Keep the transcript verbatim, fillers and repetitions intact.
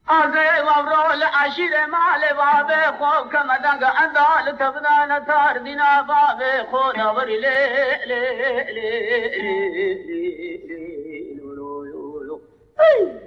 آزه وورول عشیر مال باب خوب کمدنگ اندال تبدان تار دینا باب خود آوری لی لی لی لی لی لی لی لی لی لی